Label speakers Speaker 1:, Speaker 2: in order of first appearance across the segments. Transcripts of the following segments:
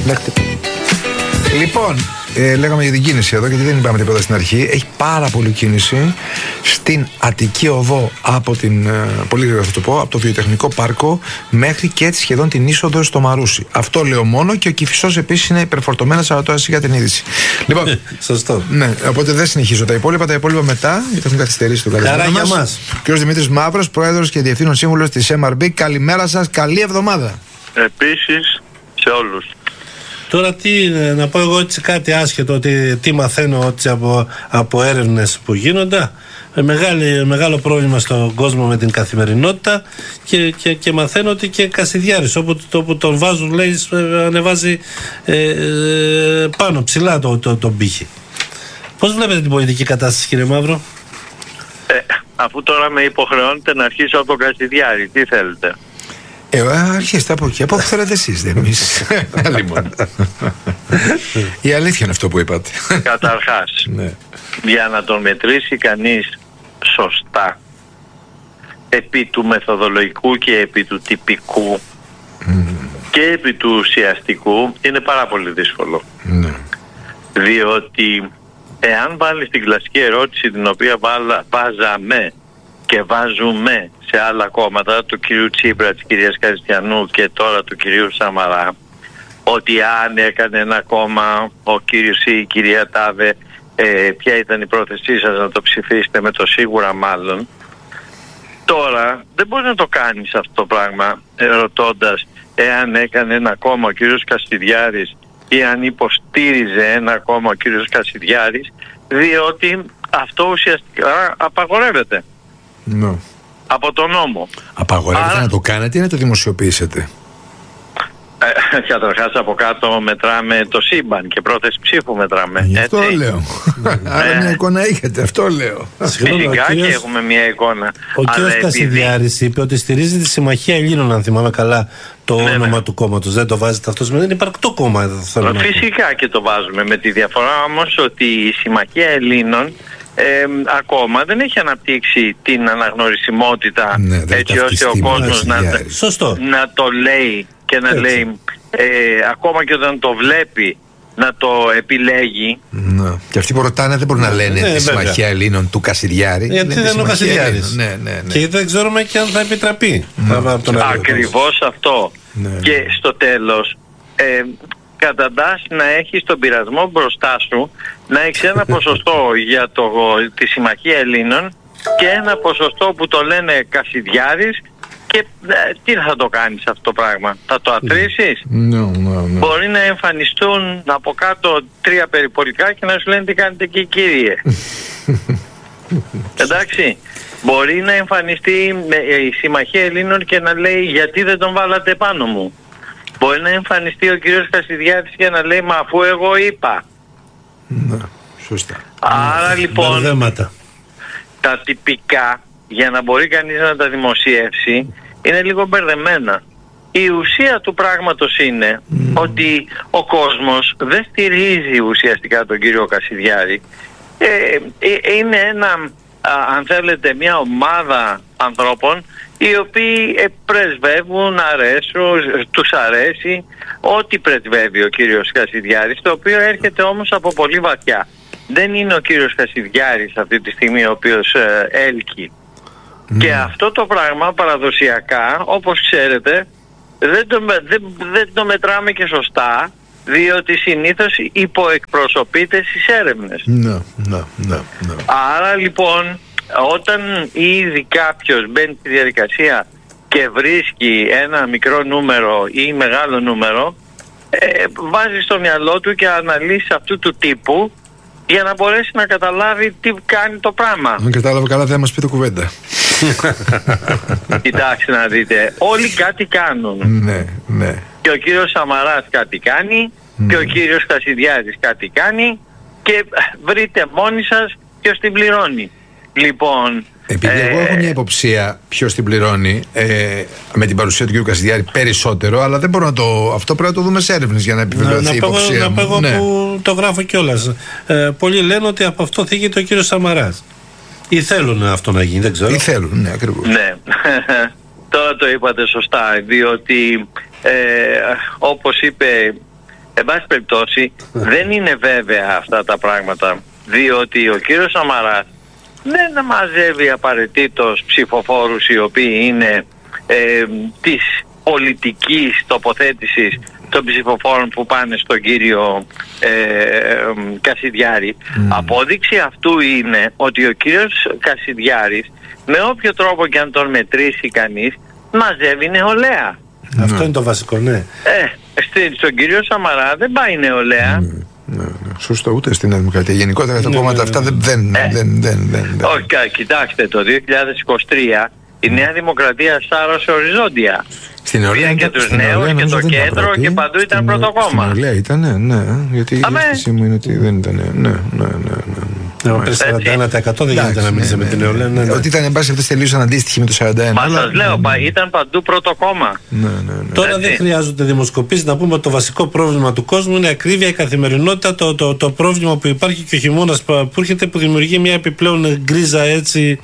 Speaker 1: Λοιπόν, λέγαμε για την κίνηση εδώ, γιατί δεν είπαμε τίποτα στην αρχή. Έχει πάρα πολύ κίνηση στην Αττική Οδό από την, πολύ γρήγορα θα το πω, από το Βιοτεχνικό Πάρκο μέχρι και έτσι σχεδόν την είσοδο στο Μαρούσι. Αυτό λέω μόνο, και ο Κηφισός επίσης είναι υπερφορτωμένος, αλλά τώρα για την είδηση. Λοιπόν,
Speaker 2: σωστό.
Speaker 1: Ναι, οπότε δεν συνεχίζω τα υπόλοιπα. Τα υπόλοιπα μετά, γιατί έχουν καθυστερήσει το καλεσμένο μας.
Speaker 2: Χαρά για μας.
Speaker 1: Κ. Δημήτρης Μαύρος, πρόεδρος και διευθύνων σύμβουλος της MRB. Καλημέρα σας, καλή εβδομάδα.
Speaker 3: Επίσης σε όλους.
Speaker 2: Τώρα να πω εγώ έτσι κάτι άσχετο, ότι τι μαθαίνω έτσι από έρευνες που γίνονται. Μεγάλο πρόβλημα στον κόσμο με την καθημερινότητα, και μαθαίνω ότι και Κασιδιάρης όπου τον βάζουν, λέει, ανεβάζει πάνω ψηλά τον πύχη. Πώς βλέπετε την πολιτική κατάσταση, κύριε Μαύρο?
Speaker 3: Αφού τώρα με υποχρεώνετε να αρχίσω από τον Κασιδιάρη, τι θέλετε?
Speaker 1: Αρχίστε από εκεί, από όπου θέλετε εσείς, δεν εμείς. Λοιπόν. Η αλήθεια είναι αυτό που είπατε.
Speaker 3: Καταρχάς,
Speaker 1: ναι,
Speaker 3: για να τον μετρήσει κανείς σωστά επί του μεθοδολογικού και επί του τυπικού και επί του ουσιαστικού, είναι πάρα πολύ δύσκολο.
Speaker 1: Ναι.
Speaker 3: Διότι εάν βάλεις την κλασική ερώτηση, την οποία βάζαμε και βάζουμε σε άλλα κόμματα, του κυρίου Τσίπρα, της κυρίας Χριστιανού και τώρα του κυρίου Σαμαρά, ότι αν έκανε ένα κόμμα ο κύριος ή η κυρία Τάδε, ποια ήταν η πρόθεσή σας να το ψηφίσετε, με το σίγουρα μάλλον. Τώρα δεν μπορεί να το κάνεις αυτό το πράγμα ρωτώντας εάν έκανε ένα κόμμα ο κύριος Κασιδιάρης ή αν υποστήριζε ένα κόμμα ο κύριος Κασιδιάρης, διότι αυτό ουσιαστικά απαγορεύεται.
Speaker 1: No.
Speaker 3: Από τον νόμο.
Speaker 1: Απαγορεύεται να το κάνετε ή να το δημοσιοποιήσετε?
Speaker 3: Καταρχάς από κάτω μετράμε το σύμπαν και πρόθεση ψήφου μετράμε.
Speaker 1: Γι' αυτό λέω. Άρα μια εικόνα έχετε, αυτό λέω.
Speaker 3: Φυσικά και έχουμε μια εικόνα.
Speaker 2: Ο κύριος Κασιδιάρης είπε ότι στηρίζει τη Συμμαχία Ελλήνων, αν θυμάμαι καλά το όνομα του κόμματος. Δεν το βάζετε αυτό? Δεν είναι υπαρκτό κόμμα.
Speaker 3: Φυσικά και το βάζουμε, με τη διαφορά όμως ότι η Συμμαχία Ελλήνων ακόμα δεν έχει αναπτύξει την αναγνωρισιμότητα, έτσι ώστε ο κόσμος να το λέει και να λέει, ακόμα και όταν το βλέπει, να το επιλέγει.
Speaker 1: Ναι. Και αυτοί που ρωτάνε δεν μπορούν να λένε τη Συμμαχία Ελλήνων του Κασιδιάρη.
Speaker 2: Γιατί δεν είναι ο Κασιδιάρης.
Speaker 1: Ναι.
Speaker 2: Και δεν ξέρουμε και αν θα επιτραπεί.
Speaker 3: Ακριβώς αυτό.
Speaker 1: Ναι.
Speaker 3: Και στο τέλος καταντάς να έχεις τον πειρασμό μπροστά σου, να έχεις ένα ποσοστό για τη Συμμαχία Ελλήνων και ένα ποσοστό που το λένε Κασιδιάρης, και τι θα το κάνεις αυτό το πράγμα? Θα το ατρήσεις? Μπορεί να εμφανιστούν από κάτω 3 περιπολικά και να σου λένε τι κάνετε εκεί, κύριε. Εντάξει. Μπορεί να εμφανιστεί η Συμμαχία Ελλήνων και να λέει γιατί δεν τον βάλατε πάνω μου. Μπορεί να εμφανιστεί ο κύριος Κασιδιάρης και να λέει μα αφού εγώ είπα.
Speaker 1: Ναι, σωστά.
Speaker 3: Άρα λοιπόν τα τυπικά, για να μπορεί κανείς να τα δημοσιεύσει, είναι λίγο μπερδεμένα. Η ουσία του πράγματος είναι ότι ο κόσμος δεν στηρίζει ουσιαστικά τον κύριο Κασιδιάρη. Είναι αν θέλετε, μια ομάδα ανθρώπων οι οποίοι πρεσβεύουν, τους αρέσει ό,τι πρεσβεύει ο κύριος Κασιδιάρης, το οποίο έρχεται όμως από πολύ βαθιά. Δεν είναι ο κύριος Κασιδιάρης αυτή τη στιγμή ο οποίος έλκει. Και αυτό το πράγμα παραδοσιακά, όπως ξέρετε, δεν το μετράμε και σωστά, διότι συνήθως υποεκπροσωπείται στις έρευνες.
Speaker 1: Ναι.
Speaker 3: Άρα λοιπόν, όταν ήδη κάποιος μπαίνει στη διαδικασία και βρίσκει ένα μικρό νούμερο ή μεγάλο νούμερο, βάζει στο μυαλό του και αναλύσει αυτού του τύπου για να μπορέσει να καταλάβει τι κάνει το πράγμα.
Speaker 1: Αν κατάλαβα καλά θα μας πει το κουβέντα.
Speaker 3: Κοιτάξτε να δείτε, όλοι κάτι κάνουν.
Speaker 1: Ναι.
Speaker 3: Και ο κύριος Σαμαράς κάτι κάνει, και ο κύριος Κασιδιάρης κάτι κάνει, και βρείτε μόνοι σας ποιος την πληρώνει. Λοιπόν,
Speaker 1: επειδή εγώ έχω μια υποψία ποιος την πληρώνει, με την παρουσία του κ. Κασιδιάρη περισσότερο, αλλά δεν μπορώ αυτό πρέπει να το δούμε σε έρευνες για να επιβεβαιωθεί η υποψία μου.
Speaker 2: Να πω εγώ που το γράφω κιόλας. Πολλοί λένε ότι από αυτό θίγεται ο κύριος Σαμαράς. Ή θέλουν αυτό να γίνει, δεν ξέρω.
Speaker 1: Ή θέλουν, ναι, ακριβώς.
Speaker 3: Ναι, τώρα το είπατε σωστά, διότι όπως είπε εν πάση περιπτώσει δεν είναι βέβαια αυτά τα πράγματα, διότι ο κύριος Σαμαράς δεν μαζεύει απαραίτητος ψηφοφόρους οι οποίοι είναι της πολιτικής τοποθέτησης των ψηφοφόρων που πάνε στον κύριο Κασιδιάρη. Απόδειξη αυτού είναι ότι ο κύριος Κασιδιάρης, με όποιο τρόπο και αν τον μετρήσει κανείς, μαζεύει νεολαία.
Speaker 2: Αυτό είναι το βασικό, ναι.
Speaker 3: Στον κύριο Σαμαρά δεν πάει νεολαία.
Speaker 1: Ναι. Σωστό, ούτε στην Δημοκρατία. Γενικότερα τα κόμματα αυτά δεν.
Speaker 3: Όχι, κοιτάξτε, το 2023 η Νέα Δημοκρατία σάρωσε οριζόντια.
Speaker 1: Στην νεολαία
Speaker 3: και τους νέους και το κέντρο και παντού ήταν πρώτο κόμμα. Στην
Speaker 1: νεολαία ήταν, ναι. Γιατί η αίσθηση μου είναι ότι δεν ήταν. Ναι.
Speaker 2: Πριν 41% δεν γίνεται να μιλήσει με την νεολαία.
Speaker 1: Ότι ήταν εν πάση αυτές τελείως αντίστοιχοι με το 41%.
Speaker 3: Μα σας λέω, ήταν παντού πρώτο κόμμα.
Speaker 2: Τώρα δεν χρειάζονται δημοσκοπήσεις. Να πούμε ότι το βασικό πρόβλημα του κόσμου είναι η ακρίβεια, η καθημερινότητα, το πρόβλημα που υπάρχει και ο χειμώνας που έρχεται, που δημιουργεί μια επιπλέον γκρίζα έτσι.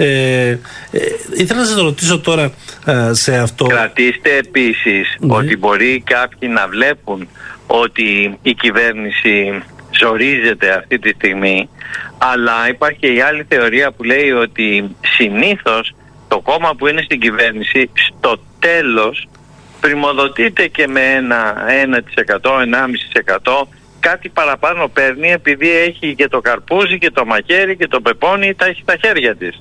Speaker 2: Ήθελα να σας ρωτήσω τώρα σε αυτό.
Speaker 3: Κρατήστε επίσης ότι μπορεί κάποιοι να βλέπουν ότι η κυβέρνηση ζορίζεται αυτή τη στιγμή, αλλά υπάρχει και η άλλη θεωρία που λέει ότι συνήθως το κόμμα που είναι στην κυβέρνηση στο τέλος πριμοδοτείται και με 1%, 1,5%, κάτι παραπάνω παίρνει επειδή έχει και το καρπούζι και το μαχαίρι και το πεπόνι, τα έχει στα χέρια της.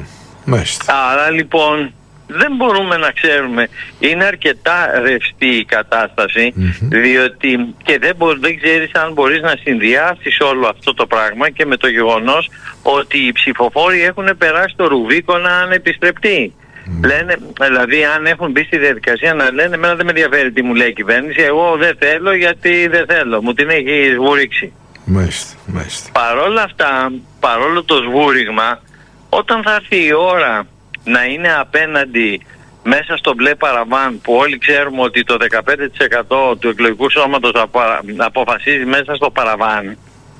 Speaker 3: Άρα λοιπόν δεν μπορούμε να ξέρουμε, είναι αρκετά ρευστή η κατάσταση, διότι και δεν ξέρεις αν μπορείς να συνδυάσεις όλο αυτό το πράγμα και με το γεγονός ότι οι ψηφοφόροι έχουν περάσει το Ρουβίκονα ανεπιστρεπτή. Λένε, δηλαδή αν έχουν μπει στη διαδικασία να λένε εμένα δεν με ενδιαφέρει τι μου λέει η κυβέρνηση, εγώ δεν θέλω γιατί δεν θέλω, μου την έχει σβουρίξει. Παρόλα αυτά, παρόλο το σβούριγμα, όταν θα έρθει η ώρα να είναι απέναντι μέσα στο μπλε παραβάν που όλοι ξέρουμε ότι το 15% του εκλογικού σώματος αποφασίζει μέσα στο παραβάν,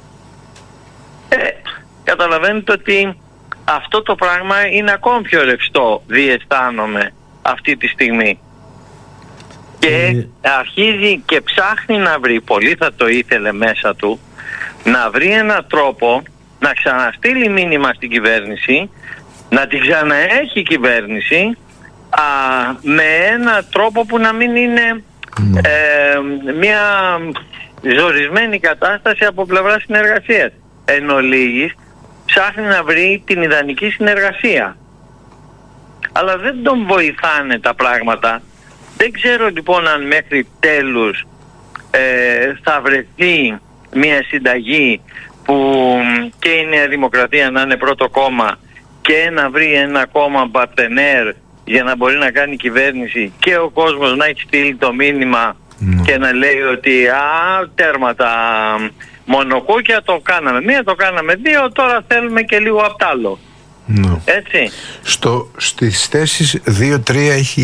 Speaker 3: καταλαβαίνετε ότι αυτό το πράγμα είναι ακόμη πιο ρευστό, διαισθάνομαι αυτή τη στιγμή. Και αρχίζει και ψάχνει να βρει, πολύ θα το ήθελε μέσα του, να βρει έναν τρόπο να ξαναστείλει μήνυμα στην κυβέρνηση, να την ξαναέχει η κυβέρνηση με έναν τρόπο που να μην είναι μια ζορισμένη κατάσταση από πλευρά συνεργασίας. Εν ολίγης ψάχνει να βρει την ιδανική συνεργασία. Αλλά δεν τον βοηθάνε τα πράγματα. Δεν ξέρω λοιπόν αν μέχρι τέλους θα βρεθεί μια συνταγή που και η Νέα Δημοκρατία να είναι πρώτο κόμμα και να βρει ένα κόμμα παρτενέρ για να μπορεί να κάνει κυβέρνηση και ο κόσμος να έχει στείλει το μήνυμα και να λέει ότι τέρματα μονοκούκια το κάναμε μία, το κάναμε δύο, τώρα θέλουμε και λίγο απ' τ' άλλο. Έτσι.
Speaker 1: Στις θέσεις 2-3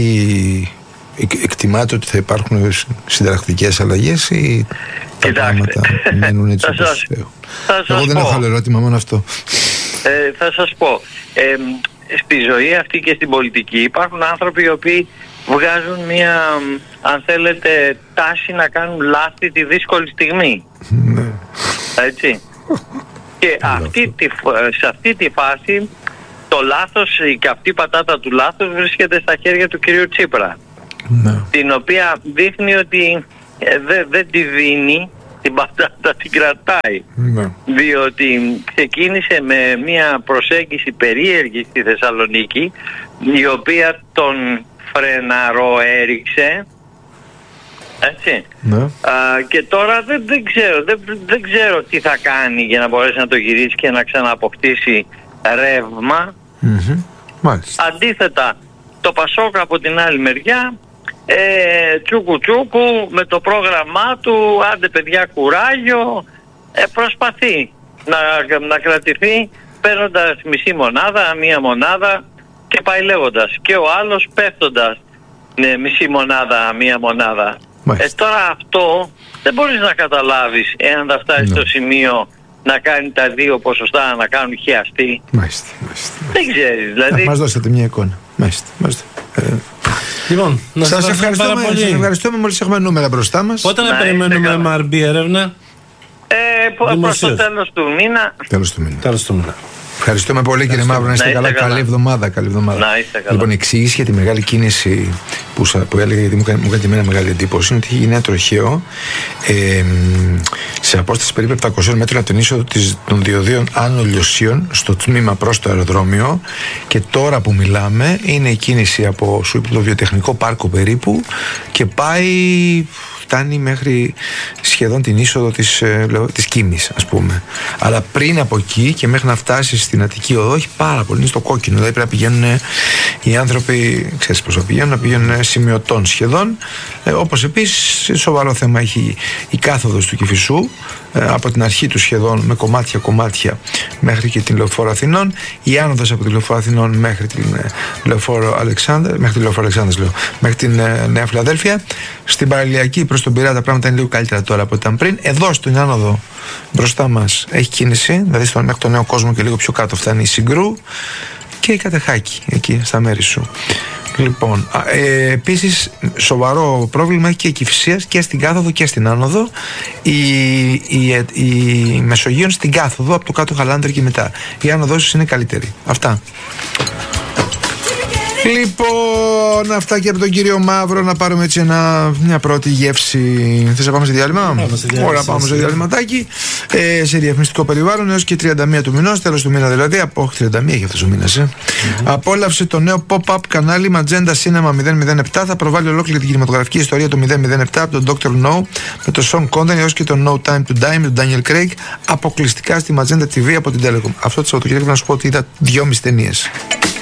Speaker 1: εκτιμάται ότι θα υπάρχουν συνταρακτικές αλλαγές ή τα πράγματα μένουν έτσι όπως λέω? Εγώ δεν έχω άλλο ερώτημα, μόνο αυτό.
Speaker 3: Θα σας πω, στη ζωή αυτή και στην πολιτική υπάρχουν άνθρωποι οι οποίοι βγάζουν μια, αν θέλετε, τάση να κάνουν λάθη τη δύσκολη στιγμή. Έτσι. Και σε αυτή τη φάση το λάθος, η καυτή πατάτα του λάθος βρίσκεται στα χέρια του κυρίου Τσίπρα, την οποία δείχνει ότι δεν τη δίνει την πατάτα, την κρατάει. Διότι ξεκίνησε με μια προσέγγιση περίεργη στη Θεσσαλονίκη, η οποία τον φρεναρό έριξε, έτσι. Και τώρα δεν ξέρω τι θα κάνει για να μπορέσει να το γυρίσει και να ξανααποκτήσει ρεύμα. Αντίθετα, το Πασόκ από την άλλη μεριά, τσούκου τσούκου με το πρόγραμμά του, άντε παιδιά κουράγιο, προσπαθεί να κρατηθεί παίρνοντας μισή μονάδα, μία μονάδα και πάει λέγοντας, και ο άλλος πέφτοντας μισή μονάδα, μία μονάδα. Τώρα αυτό δεν μπορείς να καταλάβεις εάν θα φτάσει στο σημείο να κάνει τα δύο ποσοστά να κάνουν χιαστή. Δεν ξέρεις δηλαδή.
Speaker 1: Μας δώσατε μια εικόνα.
Speaker 2: Λοιπόν,
Speaker 1: σας ευχαριστούμε. Μόλις έχουμε νούμερα μπροστά μας.
Speaker 2: Πότε να περιμένουμε MRB έρευνα?
Speaker 3: Προς το τέλος του μήνα.
Speaker 1: Τέλος του μήνα. Ευχαριστούμε πολύ, κύριε Μαύρο, να είστε καλά. Καλή εβδομάδα. Λοιπόν, η εξήγηση για τη μεγάλη κίνηση που έλεγα, γιατί μου έκανε τη μένα μεγάλη εντύπωση, είναι ότι έχει γίνει ένα τροχαίο σε απόσταση περίπου 700 μέτρων από την είσοδο των διοδίων Άνω Λιωσίων στο τμήμα προς το αεροδρόμιο, και τώρα που μιλάμε είναι η κίνηση από το βιοτεχνικό πάρκο περίπου και φτάνει μέχρι σχεδόν την είσοδο της Κίμης, ας πούμε. Αλλά πριν από εκεί και μέχρι να φτάσει στην Αττική Οδό έχει πάρα πολύ, είναι στο κόκκινο. Δηλαδή πρέπει να πηγαίνουν οι άνθρωποι, ξέρεις πώς θα πηγαίνουν, να πηγαίνουν σημειωτών σχεδόν. Όπως επίσης σοβαρό θέμα έχει η κάθοδος του Κηφισού, από την αρχή του σχεδόν με κομμάτια μέχρι και την Λεωφόρο Αθηνών, η άνοδος από τη Λεωφόρο Αθηνών μέχρι την Λεωφόρο Αλεξάνδρας, μέχρι την Νέα Φιλαδέλφια. Στην παραλιακή προς τον Πειραιά τα πράγματα είναι λίγο καλύτερα τώρα από ό,τι ήταν πριν. Εδώ στην άνοδο μπροστά μας έχει κίνηση, δηλαδή μέχρι τον Νέο Κόσμο και λίγο πιο κάτω φτάνει η Συγκρού και η Κατεχάκη, εκεί στα μέρη σου. Λοιπόν, επίσης σοβαρό πρόβλημα και η Κηφισίας και στην κάθοδο και στην άνοδο, η Μεσογείων στην κάθοδο από το κάτω Χαλάνδρη και μετά. Η άνοδος είναι καλύτερη. Αυτά. Λοιπόν, αυτά και από τον κύριο Μαύρο. Να πάρουμε έτσι μια πρώτη γεύση. Θες να πάμε σε διάλειμμα? Ωραία, πάμε σε διαλυματάκι. Σε διαφημιστικό περιβάλλον έως και 31 του μηνός, τέλος του μήνα δηλαδή. Όχι, 31 έχει αυτός ο μήνας. Απόλαυσε το νέο pop-up κανάλι Magenta Cinema 007. Θα προβάλλει ολόκληρη την κινηματογραφική ιστορία του 007 από τον Dr. No με το Sean Connery έως και το No Time to Die με τον Daniel Craig, αποκλειστικά στη Magenta TV από την Telecom. Αυτό το Σαββατοκύριακο να σου πω ότι είδα 2,5 ταινίες.